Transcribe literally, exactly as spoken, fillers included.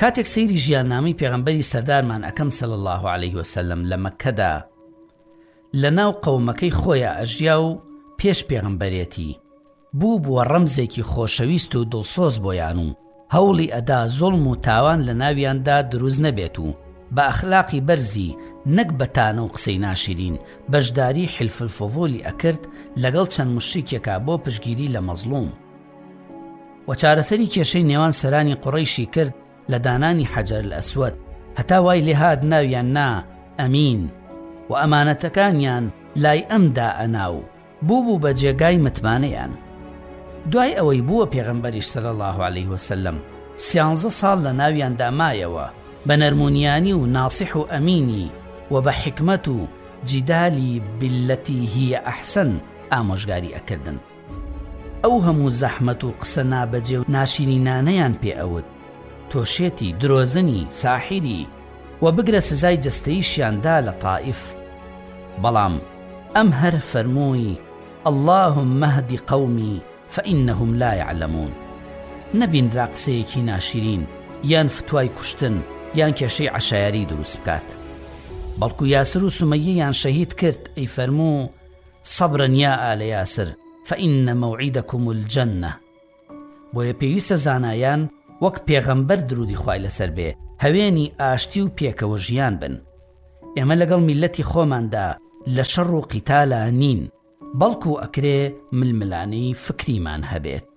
کاتێک سەیری ژیاننامەی پێغەمبەری سەردارمان ئەکەم صلی الله عليه وسلم لە مەککەدا لە ناو قەومەکەی خۆیان ئەژیا و پێش پێغەمبەرێتی بوو بووە ڕەمزێکی خۆشەویست و دڵسۆز بۆیان و هەوڵی ئەدا زوڵم و تاوان لە ناویاندا دروست نەبێت و بە ئەخلاقی بەرزی نەک بەتانە و قسەی ناشرین بەشداری حلف الفضولی ئەکرد لەگەڵ چەند مشریکێکا بۆ پشگیری لە مەزلوم و چارەسەری کێشەی نێوان سەرانی قوڕەیشی کرد لە دانانی حەجەر الئەسوەد هەتا وای لێهات ناویان نا ئەمین و ئەمانەتەکانیان لای ئەمدا ئەناو بوو بوو بە جێگای متمانەیان. دوای ئەوەی بووە پێغەمبەریش صلی الله عليه وسلم سیانزە ساڵ لە ناویاندا مایەوە بە نەرمونیانی و ناسیح و ئەمینی و بە حکمت و جیدالی بالەتی هی ئەحسن ئامۆژگاری ئەکردن. ئەو هەموو زەحمەت و قسە نابەجێ و ناشینینانەیان پێ ئەوت تۆشێتی درۆزنی ساحیری و بگرە سزای جەستەییشیاندا لە تائیف. بەڵام ئەم هەر فەرمووی اللهم اهد قومی فإنهم لا يعلمون نەبینرا قسەیەکی ناشرین یان فتوای کوشتن یان کێشەی عەشایەری دروست بکات، بەڵکو یاسر و سومەیەیان شەهید کرد ئەی فەرموو صبرا یا ئالە یاسر فإن موعدكم الجنة. بۆیە پێویستە زانایان وەک پێغەمبەر درودی خوای لەسەر بێ هەوێنی ئاشتی و پێکەوە ژیان بن. ئێمە لەگەڵ میلەتی خۆماندا لە شەڕ و قیتالا نین، بەڵکو ئەکرێ ململانەی فکریمان هەبێت.